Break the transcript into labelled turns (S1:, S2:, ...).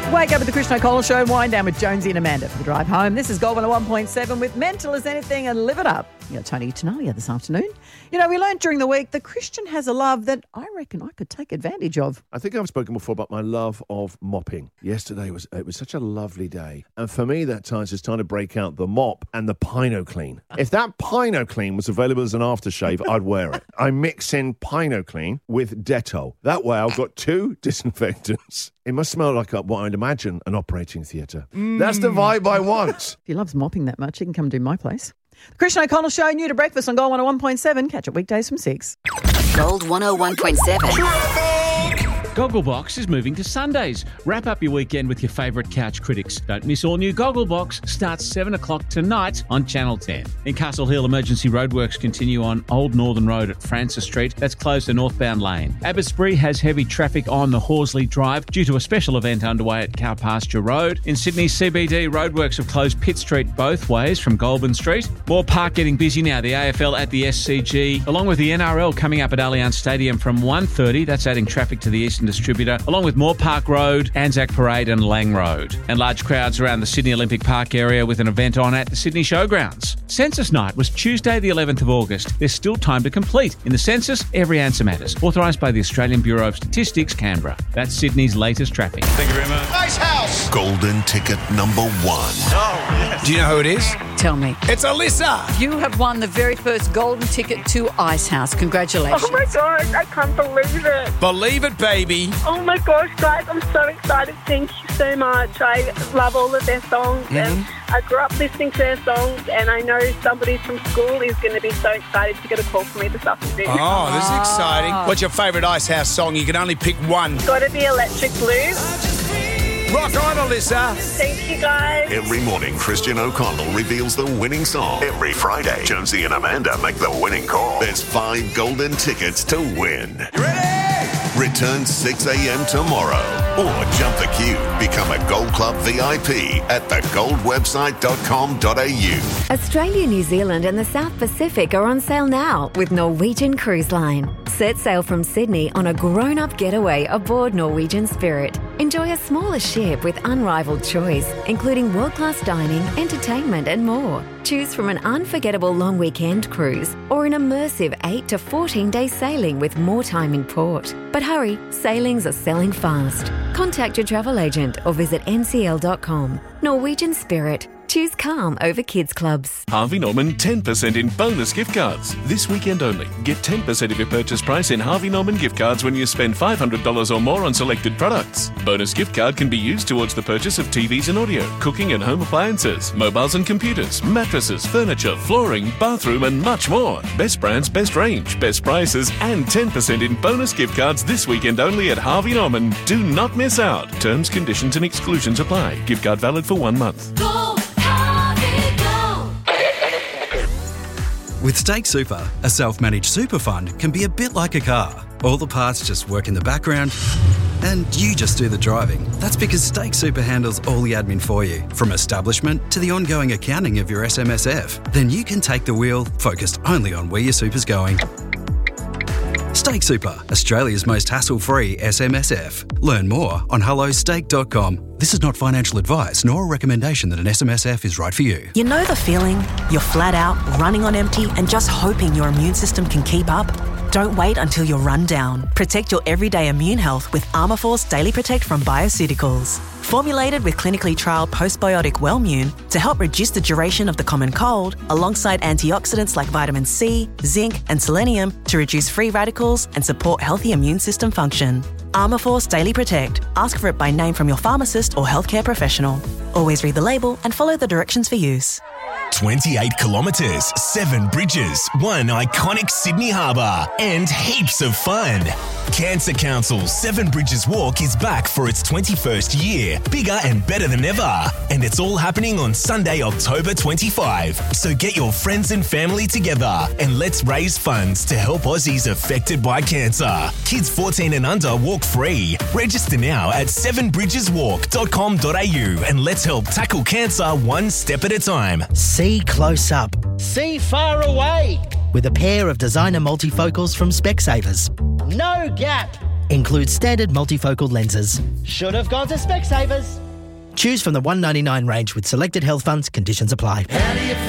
S1: Wake up with the Christian O'Connell Show. Wind down with Jonesy and Amanda for the drive home. This is Gold 101.7 with Mental as Anything and Live It Up. You know, Tony Tanalia this afternoon. You know, we learned during the week the Christian has a love that I reckon I could take advantage of.
S2: I think I've spoken before about my love of mopping. Yesterday was such a lovely day. And for me, that time is time to break out the mop and the Pino Clean. If that Pino Clean was available as an aftershave, I'd wear it. I mix in Pino Clean with Dettol. That way I've got two disinfectants. It must smell like what I'd imagine an operating theatre. That's the vibe I want.
S1: If he loves mopping that much, he can come do my place. The Christian O'Connell Show, new to breakfast on Gold 101.7. Catch it weekdays from 6.
S3: Gold 101.7.
S4: Gogglebox is moving to Sundays. Wrap up your weekend with your favourite couch critics. Don't miss all new Gogglebox. Starts 7 o'clock tonight on Channel 10. In Castle Hill, emergency roadworks continue on Old Northern Road at Francis Street. That's closed to northbound lane. Abbotsbury has heavy traffic on the Horsley Drive due to a special event underway at Cow Pasture Road. In Sydney CBD, roadworks have closed Pitt Street both ways from Goulburn Street. Moore Park getting busy now. The AFL at the SCG, along with the NRL coming up at Allianz Stadium from 1:30. That's adding traffic to the Eastern Distributor, along with Moore Park Road, Anzac Parade and Lang Road. And large crowds around the Sydney Olympic Park area with an event on at the Sydney Showgrounds. Census night was Tuesday the 11th of August. There's still time to complete. In the census, every answer matters. Authorised by the Australian Bureau of Statistics, Canberra. That's Sydney's latest traffic.
S5: Thank you very much. Ice House!
S6: Golden ticket number 1.
S5: Oh, yes. Do you know who it is?
S1: Tell me.
S5: It's Alyssa!
S1: You have won the very first golden ticket to Ice House. Congratulations.
S7: Oh my gosh, I can't believe it.
S5: Believe it, baby.
S7: Oh my gosh, guys, I'm so excited. Thank you so much. I love all of their songs and I grew up listening to their songs and I know somebody from school is going to be so excited to get a call from me this afternoon.
S5: Oh, this is exciting. What's your favourite Ice House song? You can only pick one.
S7: Gotta be Electric Blue.
S5: Rock on, Alyssa.
S7: Thank you, guys.
S6: Every morning, Christian O'Connell reveals the winning song. Every Friday, Jonesy and Amanda make the winning call. There's 5 golden tickets to win.
S5: Ready?
S6: Return 6 a.m. tomorrow. Or jump the queue. Become a Gold Club VIP at thegoldwebsite.com.au.
S8: Australia, New Zealand and the South Pacific are on sale now with Norwegian Cruise Line. Set sail from Sydney on a grown-up getaway aboard Norwegian Spirit. Enjoy a smaller ship with unrivaled choice, including world-class dining, entertainment and more. Choose from an unforgettable long weekend cruise or an immersive 8 to 14-day sailing with more time in port. But hurry, sailings are selling fast. Contact your travel agent or visit ncl.com. Norwegian Spirit. Choose calm over kids clubs.
S9: Harvey Norman 10% in bonus gift cards. This weekend only. Get 10% of your purchase price in Harvey Norman gift cards when you spend $500 or more on selected products. Bonus gift card can be used towards the purchase of TVs and audio, cooking and home appliances, mobiles and computers, mattresses, furniture, flooring, bathroom and much more. Best brands, best range, best prices and 10% in bonus gift cards this weekend only at Harvey Norman. Do not miss out. Terms, conditions and exclusions apply. Gift card valid for 1 month.
S10: With Stake Super, a self-managed super fund can be a bit like a car. All the parts just work in the background and you just do the driving. That's because Stake Super handles all the admin for you, from establishment to the ongoing accounting of your SMSF. Then you can take the wheel, focused only on where your super's going. Stake Super, Australia's most hassle-free SMSF. Learn more on hellostake.com. This is not financial advice nor a recommendation that an SMSF is right for you.
S11: You know the feeling? You're flat out, running on empty and just hoping your immune system can keep up? Don't wait until you're run down. Protect your everyday immune health with Armourforce Daily Protect from Bioceuticals. Formulated with clinically trialled postbiotic Wellmune to help reduce the duration of the common cold, alongside antioxidants like vitamin C, zinc and selenium to reduce free radicals and support healthy immune system function. Armourforce Daily Protect. Ask for it by name from your pharmacist or healthcare professional. Always read the label and follow the directions for use.
S12: 28 kilometres, 7 bridges, 1 iconic Sydney harbour, and heaps of fun. Cancer Council's 7 Bridges Walk is back for its 21st year, bigger and better than ever. And it's all happening on Sunday, October 25. So get your friends and family together and let's raise funds to help Aussies affected by cancer. Kids 14 and under walk free. Register now at 7bridgeswalk.com.au and let's help tackle cancer one step at a time.
S13: See close up. See far away. With a pair of designer multifocals from Specsavers. No gap. Includes standard multifocal lenses.
S14: Should have gone to Specsavers.
S13: Choose from the $199 range with selected health funds. Conditions apply.
S14: How do you